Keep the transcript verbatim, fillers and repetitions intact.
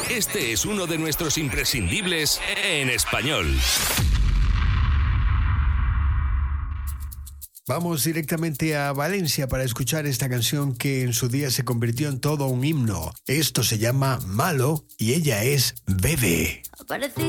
Este es uno de nuestros imprescindibles en español. Vamos directamente a Valencia para escuchar esta canción que en su día se convirtió en todo un himno. Esto se llama Malo y ella es Bebe. Aparecí